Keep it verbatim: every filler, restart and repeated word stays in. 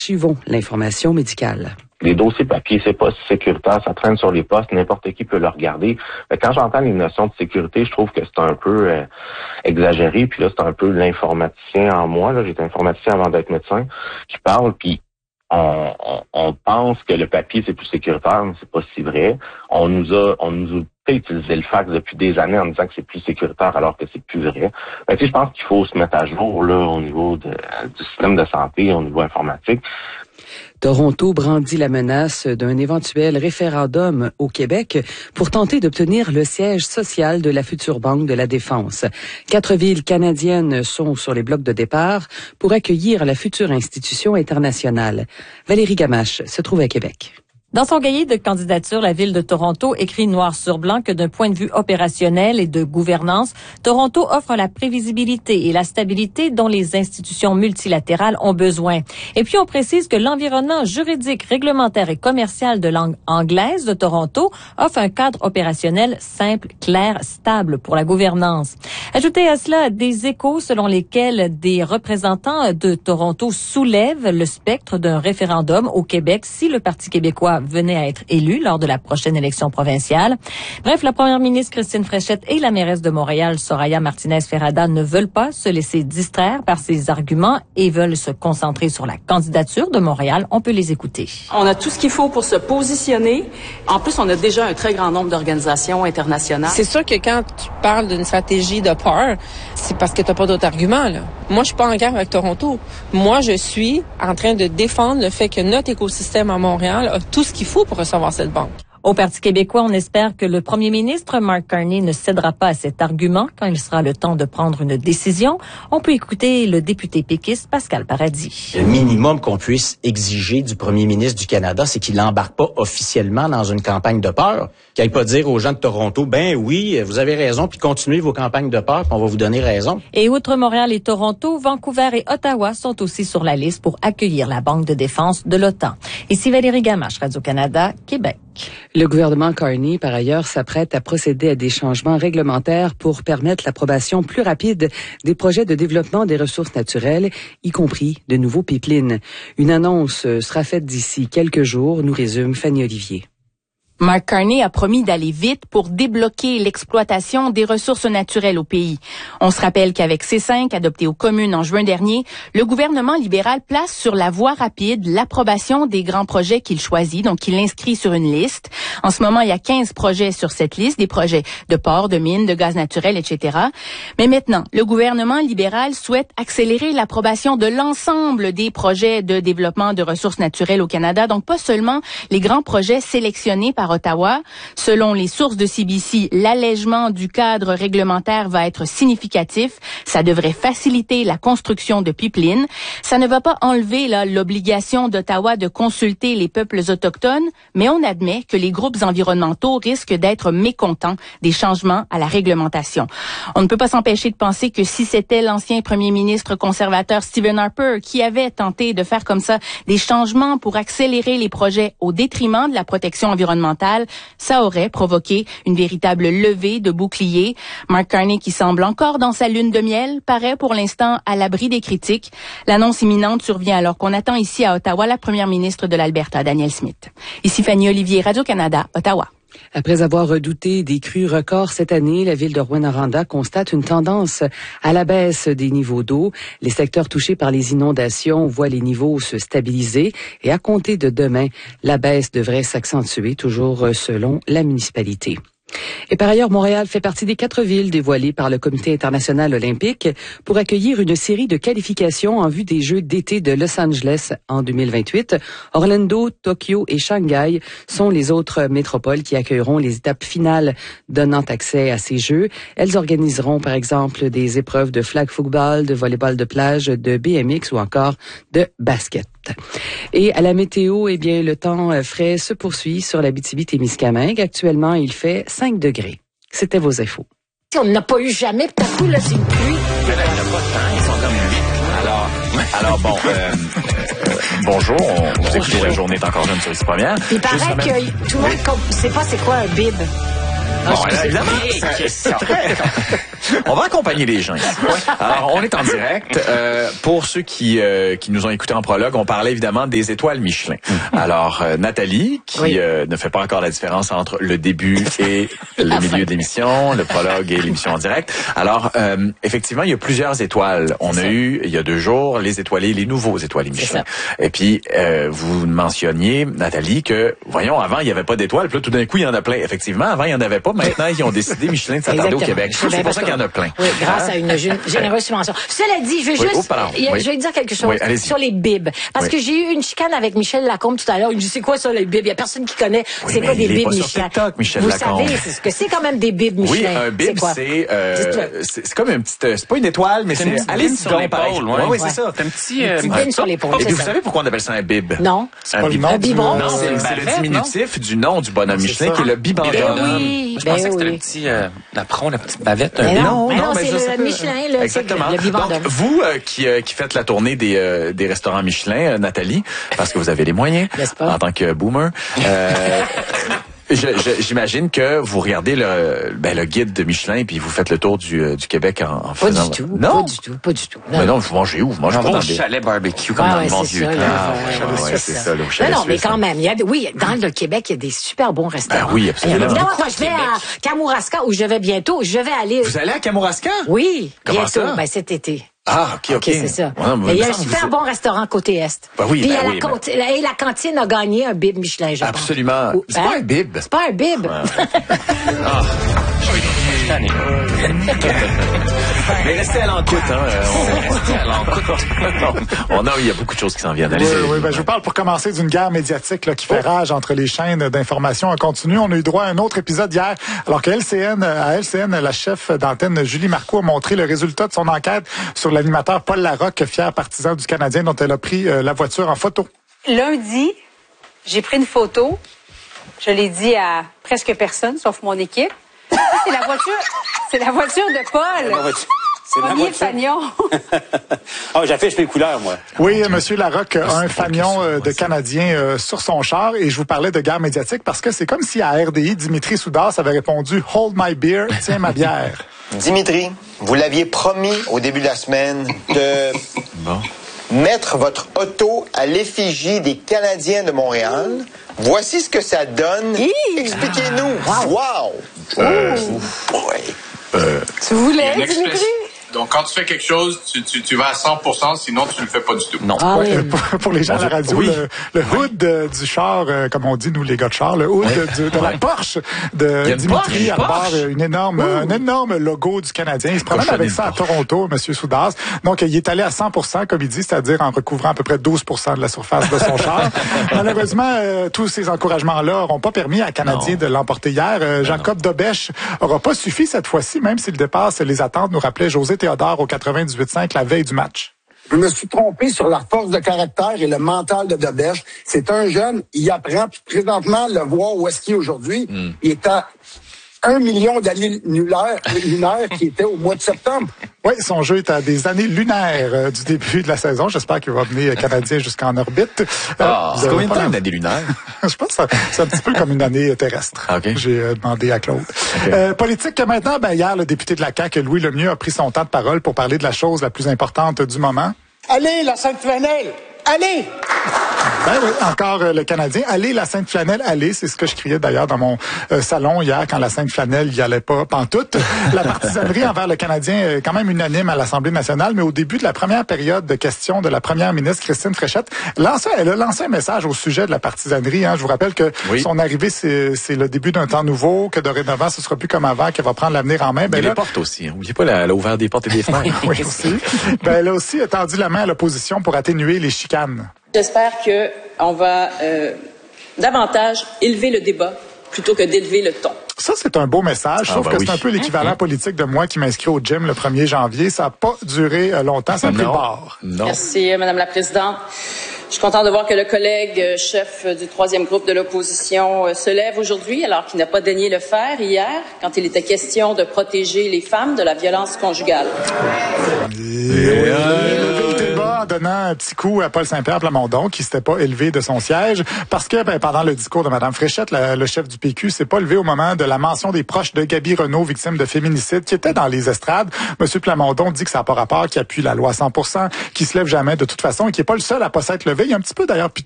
Suivons l'information médicale. Les dossiers papier, c'est pas sécuritaire, ça traîne sur les postes, n'importe qui peut le regarder. Mais quand j'entends les notions de sécurité, je trouve que c'est un peu euh, exagéré. Puis là, c'est un peu l'informaticien en moi. Là, j'étais informaticien avant d'être médecin qui parle. Puis on, on, on pense que le papier c'est plus sécuritaire, mais c'est pas si vrai. On nous a, on nous a fait utiliser le fax depuis des années en disant que c'est plus sécuritaire alors que c'est plus vrai. Ben, tu sais, je pense qu'il faut se mettre à jour là au niveau de, du système de santé, au niveau informatique. Toronto brandit la menace d'un éventuel référendum au Québec pour tenter d'obtenir le siège social de la future Banque de la Défense. Quatre villes canadiennes sont sur les blocs de départ pour accueillir la future institution internationale. Valérie Gamache se trouve à Québec. Dans son cahier de candidature, la ville de Toronto écrit noir sur blanc que d'un point de vue opérationnel et de gouvernance, Toronto offre la prévisibilité et la stabilité dont les institutions multilatérales ont besoin. Et puis on précise que l'environnement juridique, réglementaire et commercial de langue anglaise de Toronto offre un cadre opérationnel simple, clair, stable pour la gouvernance. Ajoutez à cela des échos selon lesquels des représentants de Toronto soulèvent le spectre d'un référendum au Québec si le Parti québécois venait à être élu lors de la prochaine élection provinciale. Bref, la première ministre Christine Fréchette et la mairesse de Montréal, Soraya Martinez-Ferrada, ne veulent pas se laisser distraire par ces arguments et veulent se concentrer sur la candidature de Montréal. On peut les écouter. On a tout ce qu'il faut pour se positionner. En plus, on a déjà un très grand nombre d'organisations internationales. C'est sûr que quand tu parles d'une stratégie de peur, c'est parce que tu n'as pas d'autres arguments, là. Moi, je suis pas en guerre avec Toronto. Moi, je suis en train de défendre le fait que notre écosystème à Montréal a tout ce qu'il faut pour recevoir cette banque. Au Parti québécois, on espère que le premier ministre Mark Carney ne cédera pas à cet argument quand il sera le temps de prendre une décision. On peut écouter le député péquiste Pascal Paradis. Le minimum qu'on puisse exiger du premier ministre du Canada, c'est qu'il n'embarque pas officiellement dans une campagne de peur, qu'il n'aille pas dire aux gens de Toronto, ben oui, vous avez raison, puis continuez vos campagnes de peur, puis on va vous donner raison. Et outre Montréal et Toronto, Vancouver et Ottawa sont aussi sur la liste pour accueillir la Banque de défense de l'OTAN. Ici Valérie Gamache, Radio-Canada, Québec. Le gouvernement Carney, par ailleurs, s'apprête à procéder à des changements réglementaires pour permettre l'approbation plus rapide des projets de développement des ressources naturelles, y compris de nouveaux pipelines. Une annonce sera faite d'ici quelques jours, nous résume Fanny Olivier. Mark Carney a promis d'aller vite pour débloquer l'exploitation des ressources naturelles au pays. On se rappelle qu'avec C cinq, adopté aux communes en juin dernier, le gouvernement libéral place sur la voie rapide l'approbation des grands projets qu'il choisit, donc il l'inscrit sur une liste. En ce moment, il y a quinze projets sur cette liste, des projets de ports, de mines, de gaz naturel, et cetera. Mais maintenant, le gouvernement libéral souhaite accélérer l'approbation de l'ensemble des projets de développement de ressources naturelles au Canada, donc pas seulement les grands projets sélectionnés par Ottawa. Selon les sources de C B C, l'allègement du cadre réglementaire va être significatif. Ça devrait faciliter la construction de pipelines. Ça ne va pas enlever là, l'obligation d'Ottawa de consulter les peuples autochtones, mais on admet que les groupes environnementaux risquent d'être mécontents des changements à la réglementation. On ne peut pas s'empêcher de penser que si c'était l'ancien premier ministre conservateur Stephen Harper qui avait tenté de faire comme ça des changements pour accélérer les projets au détriment de la protection environnementale, ça aurait provoqué une véritable levée de boucliers. Mark Carney, qui semble encore dans sa lune de miel, paraît pour l'instant à l'abri des critiques. L'annonce imminente survient alors qu'on attend ici à Ottawa la première ministre de l'Alberta, Danielle Smith. Ici Fanny Olivier, Radio-Canada, Ottawa. Après avoir redouté des crues records cette année, la ville de Rouyn-Noranda constate une tendance à la baisse des niveaux d'eau. Les secteurs touchés par les inondations voient les niveaux se stabiliser et à compter de demain, la baisse devrait s'accentuer, toujours selon la municipalité. Et par ailleurs, Montréal fait partie des quatre villes dévoilées par le Comité international olympique pour accueillir une série de qualifications en vue des Jeux d'été de Los Angeles en deux mille vingt-huit. Orlando, Tokyo et Shanghai sont les autres métropoles qui accueilleront les étapes finales donnant accès à ces Jeux. Elles organiseront par exemple des épreuves de flag football, de volleyball de plage, de B M X ou encore de basket. Et à la météo, eh bien, le temps frais se poursuit sur l'Abitibi-Témiscamingue. Actuellement, il fait cinq degrés. C'était vos infos. On n'a pas eu jamais, tout à coup, là, c'est une pluie. Il n'y en a pas tant, ils sont comme huit. Alors, alors bon, euh, euh, bonjour, on vous écoutez La Journée est encore jeune sur ici première. Il paraît que tout le monde ne sait pas c'est quoi un bib. Bon, là, évidemment, c'est, c'est très... On va accompagner les gens ici. Alors, on est en direct. Euh, pour ceux qui euh, qui nous ont écoutés en prologue, on parlait évidemment des étoiles Michelin. Alors, euh, Nathalie, qui oui. euh, ne fait pas encore la différence entre le début et le milieu d'émission, le prologue et l'émission en direct. Alors, euh, effectivement, il y a plusieurs étoiles. On c'est a ça. eu, il y a deux jours, les étoilés, les nouveaux étoilés Michelin. Et puis, euh, vous mentionniez, Nathalie, que, voyons, avant, il n'y avait pas d'étoiles. Puis là, tout d'un coup, il y en a plein. Effectivement, avant, il n'y en avait pas. Maintenant, ils ont décidé, Michelin, de s'attarder au Québec. C'est, c'est pour ça qu'il y en a plein. Oui, grâce hein? à une généreuse subvention. Cela dit, je veux oui, juste, oh, je vais oui. dire quelque chose oui, sur les bibs. Parce oui. que j'ai eu une chicane avec Michel Lacombe tout à l'heure. Il me dit, c'est quoi ça, les bibs? Il y a personne qui connaît. Oui, c'est quoi des bibs, Michel? TikTok, Michel Vous Lacombe. savez, c'est ce que c'est quand même des bibs, Michel. Oui, un bib, c'est, c'est, euh, c'est, c'est comme une petite, c'est pas une étoile, mais c'est, c'est allez sur l'épaule. Oui, oui, c'est ça. C'est un petit, euh, bib sur l'épaule. Et vous savez pourquoi on appelle ça un bib? Non. Un biberon. Non, c'est le diminutif du nom du bonhomme Michelin, qui est le biberon. Je pensais que c'était le petit, l'apron, la petite bavette. Non, non, c'est le Michelin, le exactement. Donc, vous euh, qui, euh, qui faites la tournée des, euh, des restaurants Michelin, euh, Nathalie, parce que vous avez les moyens en tant que boomer, euh, je, je, j'imagine que vous regardez le, ben, le guide de Michelin puis vous faites le tour du, euh, du Québec en, en faisant... Pas du tout, non? pas du tout, pas du tout. Non, mais non, vous mangez où? Vous mangez pas dans le chalet barbecue comme ah, dans ouais, le bon vieux temps. Ah, ouais, c'est ça, le chalet. Non, non, mais quand même, il y a, oui, dans le Québec, il y a des super bons restaurants. Ben oui, absolument. Évidemment, quand je vais à Kamouraska, où je vais bientôt, je vais aller... Vous allez à Kamouraska? Oui, Comment bientôt, ça? ben cet été. Ah, OK, OK. OK, c'est ça. Ouais, mais il y a un super bon restaurant côté Est. Ben oui, Puis ben la, oui, cante- ben... la, et la cantine a gagné un bib Michelin, je Absolument. pense. C'est hein? pas un bib. C'est pas un bib. Ouais. ah. Mais restez à l'enquête, hein. On, restez à l'enquête. On a, il y a beaucoup de choses qui s'en viennent. Allez, oui, oui, ben, je vous parle pour commencer d'une guerre médiatique là, qui fait rage entre les chaînes d'information en continu. On a eu droit à un autre épisode hier, alors que L C N, à L C N, la chef d'antenne Julie Marcoux a montré le résultat de son enquête sur l'animateur Paul Larocque, fier partisan du Canadien, dont elle a pris euh, la voiture en photo. Lundi, j'ai pris une photo. Je l'ai dit à presque personne, sauf mon équipe. C'est la voiture, c'est la voiture de Paul. C'est ma voiture. Fagnon. Ah, j'affiche mes couleurs, moi. Oui, Monsieur Larocque a un fanion euh, de Canadien euh, sur son char et je vous parlais de guerre médiatique parce que c'est comme si à R D I, Dimitri Soudas avait répondu « Hold my beer, tiens ma bière ». Dimitri, vous l'aviez promis au début de la semaine de bon. mettre votre auto à l'effigie des Canadiens de Montréal. Voici ce que ça donne. Hi! Expliquez-nous. Ah, wow! wow. Euh, ouais. euh, tu voulais, Dimitri? Donc, quand tu fais quelque chose, tu, tu, tu vas à cent pour cent, sinon tu ne le fais pas du tout. Non. Ah, ouais, oui. pour, pour les gens à la radio, oui. le, le hood oui. du char, euh, comme on dit, nous, les gars de char, le hood oui. de, de ouais. la Porsche de Dimitri arbore une énorme, un énorme logo du Canadien. Il se promène avec ça à Toronto, M. Soudas. Donc, il est allé à cent pour cent, comme il dit, c'est-à-dire en recouvrant à peu près douze pour cent de la surface de son char. Malheureusement, euh, tous ces encouragements-là n'auront pas permis à Canadien non. de l'emporter hier. Euh, Jacob non. Dobèche n'aura pas suffi cette fois-ci, même s'il dépasse les attentes, nous rappelait José Théodore au quatre-vingt-dix-huit cinq la veille du match. Je me suis trompé sur la force de caractère et le mental de Dobèche. C'est un jeune, il apprend, puis présentement, le voir où est-ce qu'il est aujourd'hui, mm. il est à un million d'années lunaires, lunaires qui était au mois de septembre. Oui, son jeu est à des années lunaires euh, du début de la saison. J'espère qu'il va mener Canadien jusqu'en orbite. Ah, euh, c'est combien de temps une année lunaire? Je pense que ça, c'est un petit peu comme une année terrestre. Okay. J'ai euh, demandé à Claude. Okay. Euh, politique maintenant, ben, hier, le député de la C A Q, Louis Lemieux, a pris son temps de parole pour parler de la chose la plus importante du moment. Allez, la Sainte-Flanelle! Allez! Ben oui, encore euh, le Canadien. Allez, la Sainte-Flanelle, allez. C'est ce que je criais d'ailleurs dans mon euh, salon hier quand la Sainte-Flanelle y allait pas pantoute. La partisanerie envers le Canadien est quand même unanime à l'Assemblée nationale, mais au début de la première période de questions de la première ministre Christine Fréchette, lançait, elle a lancé un message au sujet de la partisanerie. Hein. Je vous rappelle que oui. son arrivée, c'est, c'est le début d'un temps nouveau, que dorénavant, ce sera plus comme avant, qu'elle va prendre l'avenir en main. Ben Il y a là, les portes aussi. N'oubliez pas, elle a ouvert des portes et des fenêtres. Oui, aussi. Ben, elle a aussi tendu la main à l'opposition pour atténuer les chicanes. J'espère qu'on va euh, davantage élever le débat plutôt que d'élever le ton. Ça, c'est un beau message, sauf ah, ben que oui. c'est un peu l'équivalent politique de moi qui m'inscris au gym le premier janvier. Ça n'a pas duré longtemps, ça a pris le bord. Non. Merci, Madame la Présidente. Je suis contente de voir que le collègue chef du troisième groupe de l'opposition se lève aujourd'hui, alors qu'il n'a pas daigné le faire hier, quand il était question de protéger les femmes de la violence conjugale. Et... Et... en donnant un petit coup à Paul Saint-Pierre Plamondon, qui s'était pas élevé de son siège, parce que ben, pendant le discours de Mme Fréchette, la, le chef du P Q s'est pas levé au moment de la mention des proches de Gaby Renaud, victime de féminicide, qui était dans les estrades. Monsieur Plamondon dit que ça n'a pas rapport, qu'il appuie la loi cent pour cent, qu'il se lève jamais de toute façon et qui est pas le seul à pas s'être levé. Il y a un petit peu d'ailleurs pitché